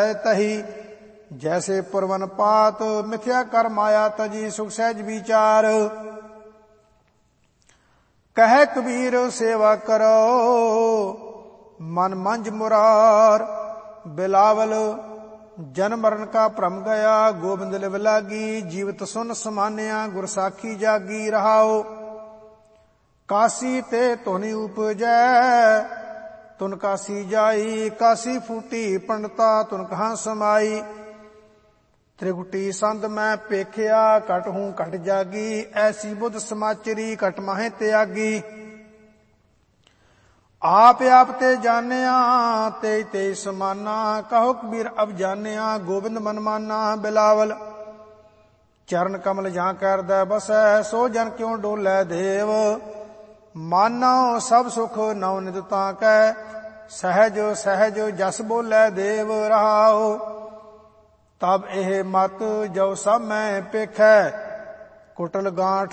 तही। जैसे पुरवन पात मिथ्या कर माया तजी, सुख सहज विचार। कह कबीर सेवा करो मन मंज मुरार। बिलावल जन्म मरण का भ्रम गया, गोबिंद लिव लागी। जीवत सुन समान्या, गुर साखी जागी रहाओ। काशी ते धुनि उपजै, तुन काशी जाई। काशी फूटी पंडता, तुन कहाँ समाई। त्रिकुटी संत मैं पेखिया, घट हूं घट जागी। ऐसी बुध समाचरी, घट माहे त्यागी। आप आप ते जानिया, ते ते समाना। कहो कबीर अब जानिया, गोबिंद मन माना। बिलावल चरण कमल जहाँ करदै बसै, सो जन क्यों डोलै देव। मानो सब सुख नौ नित ताकै, सहज सहज जस बोलै देव। रहाओ तब एह मत जो सब मैं पेखै, कुटल गांठ